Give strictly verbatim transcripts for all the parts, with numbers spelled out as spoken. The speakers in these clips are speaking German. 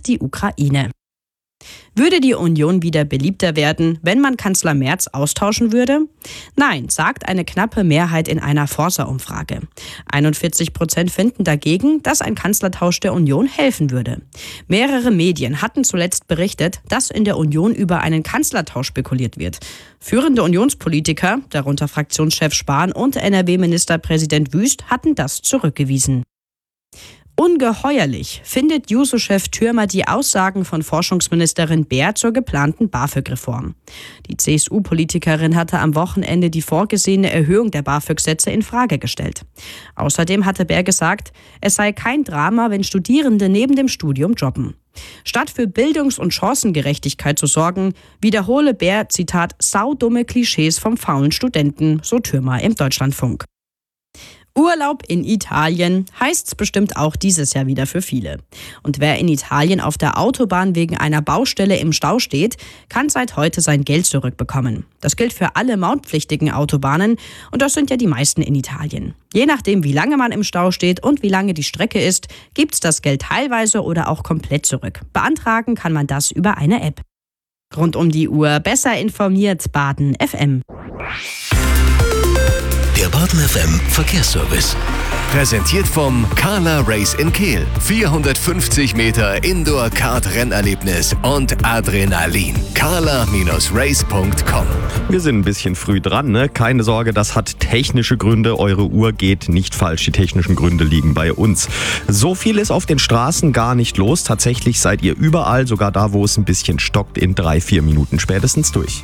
und die Ukraine. Würde die Union wieder beliebter werden, wenn man Kanzler Merz austauschen würde? Nein, sagt eine knappe Mehrheit in einer Forsa-Umfrage. einundvierzig Prozent finden dagegen, dass ein Kanzlertausch der Union helfen würde. Mehrere Medien hatten zuletzt berichtet, dass in der Union über einen Kanzlertausch spekuliert wird. Führende Unionspolitiker, darunter Fraktionschef Spahn und N R W-Ministerpräsident Wüst, hatten das zurückgewiesen. Ungeheuerlich findet Juso-Chef Thürmer die Aussagen von Forschungsministerin Baer zur geplanten BAföG-Reform. Die C S U-Politikerin hatte am Wochenende die vorgesehene Erhöhung der BAföG-Sätze in Frage gestellt. Außerdem hatte Baer gesagt, es sei kein Drama, wenn Studierende neben dem Studium jobben. Statt für Bildungs- und Chancengerechtigkeit zu sorgen, wiederhole Baer, Zitat, saudumme Klischees vom faulen Studenten, so Thürmer im Deutschlandfunk. Urlaub in Italien heißt's bestimmt auch dieses Jahr wieder für viele. Und wer in Italien auf der Autobahn wegen einer Baustelle im Stau steht, kann seit heute sein Geld zurückbekommen. Das gilt für alle mautpflichtigen Autobahnen und das sind ja die meisten in Italien. Je nachdem, wie lange man im Stau steht und wie lange die Strecke ist, gibt's das Geld teilweise oder auch komplett zurück. Beantragen kann man das über eine App. Rund um die Uhr besser informiert Baden F M. Der Baden F M Verkehrsservice. Präsentiert vom Carla Race in Kehl. vierhundertfünfzig Meter Indoor-Kart-Rennerlebnis und Adrenalin. carla Race punkt com. Wir sind ein bisschen früh dran, ne? Keine Sorge, das hat technische Gründe. Eure Uhr geht nicht falsch. Die technischen Gründe liegen bei uns. So viel ist auf den Straßen gar nicht los. Tatsächlich seid ihr überall, sogar da, wo es ein bisschen stockt, in drei, vier Minuten spätestens durch.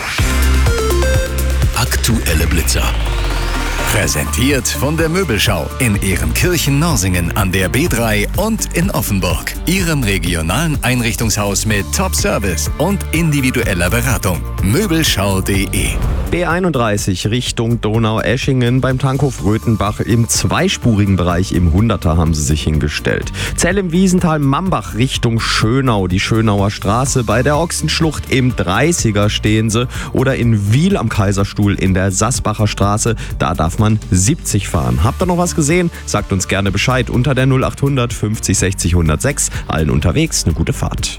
Aktuelle Blitzer. Präsentiert von der Möbelschau in Ehrenkirchen-Norsingen an der B drei und in Offenburg. Ihrem regionalen Einrichtungshaus mit Top-Service und individueller Beratung. Möbelschau punkt de. B einunddreißig Richtung Donaueschingen beim Tankhof Röthenbach im zweispurigen Bereich im Hunderter haben sie sich hingestellt. Zell im Wiesental Mambach Richtung Schönau, die Schönauer Straße. Bei der Ochsenschlucht im dreißiger stehen sie. Oder in Wiel am Kaiserstuhl in der Sassbacher Straße. Da darf man siebzig fahren. Habt ihr noch was gesehen? Sagt uns gerne Bescheid unter der null achthundert fünfzig sechzig hundertsechs. Allen unterwegs eine gute Fahrt.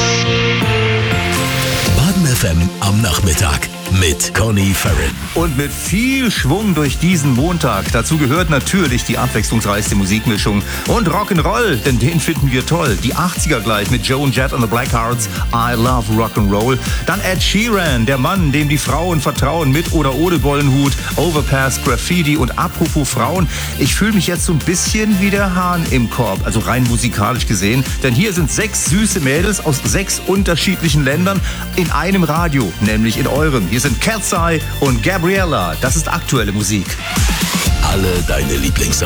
Baden F M am Nachmittag mit Conny Farren. Und mit viel Schwung durch diesen Montag. Dazu gehört natürlich die abwechslungsreichste Musikmischung und Rock'n'Roll, denn den finden wir toll. Die achtziger gleich mit Joan Jett and the Blackhearts, I Love Rock'n'Roll. Dann Ed Sheeran, der Mann, dem die Frauen vertrauen, mit oder ohne Bollenhut, Overpass, Graffiti und apropos Frauen. Ich fühle mich jetzt so ein bisschen wie der Hahn im Korb, also rein musikalisch gesehen. Denn hier sind sechs süße Mädels aus sechs unterschiedlichen Ländern in einem Radio, nämlich in eurem. Hier sind Cat's Eye und Gabriella. Das ist aktuelle Musik. Alle deine Lieblingssongs.